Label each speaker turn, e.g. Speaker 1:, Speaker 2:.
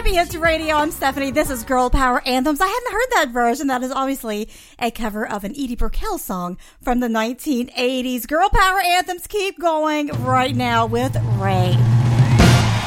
Speaker 1: Happy Hits Radio. I'm Stephanie. This is Girl Power Anthems. I hadn't heard that version. That is obviously a cover of an Edie Brickell song from the 1980s. Girl Power Anthems keep going right now with Ray.